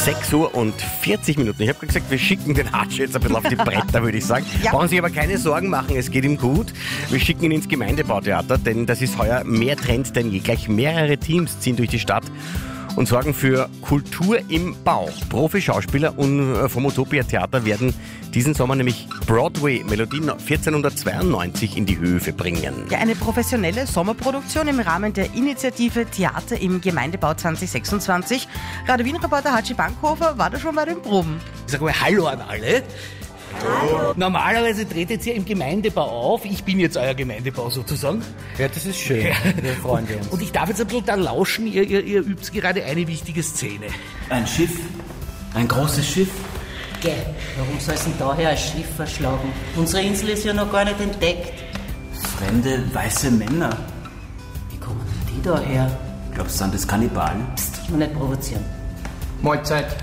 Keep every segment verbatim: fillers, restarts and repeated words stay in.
sechs Uhr und vierzig Minuten. Ich habe gesagt, wir schicken den Hatschi jetzt ein bisschen auf die Bretter, würde ich sagen. Ja. Brauchen sich aber keine Sorgen machen, es geht ihm gut. Wir schicken ihn ins Gemeindebautheater, denn das ist heuer mehr Trend denn je. Gleich mehrere Teams ziehen durch die Stadt und sorgen für Kultur im Bau. Profi-Schauspieler und vom Utopia Theater werden diesen Sommer nämlich Broadway-Melodien vierzehnhundertzweiundneunzig in die Höfe bringen. Ja, eine professionelle Sommerproduktion im Rahmen der Initiative Theater im Gemeindebau zwanzig sechsundzwanzig. Radio Wien-Reporter Hatschi Bankhofer war da schon bei den Proben. Ich sage mal Hallo an alle. Hallo. Normalerweise tretet ihr im Gemeindebau auf. Ich bin jetzt euer Gemeindebau sozusagen. Ja, das ist schön. Ja. Wir freuen uns. Und ich darf jetzt ein bisschen da lauschen. Ihr, ihr, ihr übt gerade eine wichtige Szene. Ein Schiff, ein großes Schiff. Geh, warum soll es denn daher ein Schiff verschlagen? Unsere Insel ist ja noch gar nicht entdeckt. Fremde, weiße Männer. Wie kommen die daher? Glaubst du, sind das Kannibalen? Psst, nur nicht provozieren. Mahlzeit.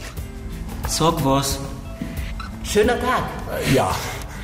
Sag was. Schöner Tag. Ja.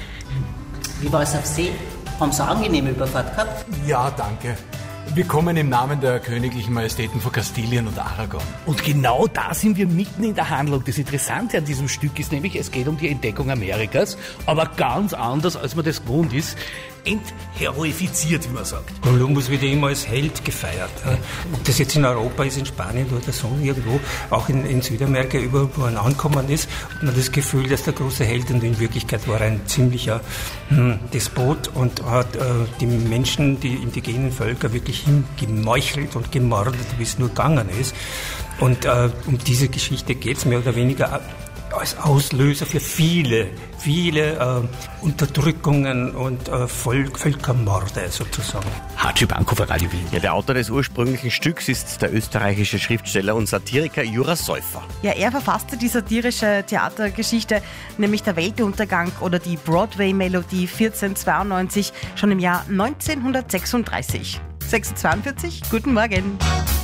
Wie war es auf See? Haben Sie eine angenehme Überfahrt gehabt? Ja, danke. Wir kommen im Namen der königlichen Majestäten von Kastilien und Aragon. Und genau da sind wir mitten in der Handlung. Das Interessante an diesem Stück ist nämlich, es geht um die Entdeckung Amerikas, aber ganz anders, als man das gewohnt ist. Entheroifiziert, wie man sagt. Kolumbus wird immer als Held gefeiert. Ob das jetzt in Europa ist, in Spanien oder so irgendwo, auch in, in Südamerika, überall wo man angekommen ist, hat man das Gefühl, dass der große Held, und in Wirklichkeit war er ein ziemlicher hm, Despot und hat äh, die Menschen, die indigenen Völker wirklich hingemeuchelt und gemordet, wie es nur gegangen ist. Und äh, um diese Geschichte geht es mehr oder weniger als Auslöser für viele, viele äh, Unterdrückungen und äh, Volk, Völkermorde sozusagen. Hatschi Bankhofer, Radio Wien. Ja, der Autor des ursprünglichen Stücks ist der österreichische Schriftsteller und Satiriker Jura Säufer. Ja, er verfasste die satirische Theatergeschichte, nämlich der Weltuntergang oder die Broadway-Melodie vierzehnhundertzweiundneunzig, schon im Jahr neunzehnhundertsechsunddreißig. sechs Uhr zweiundvierzig, guten Morgen.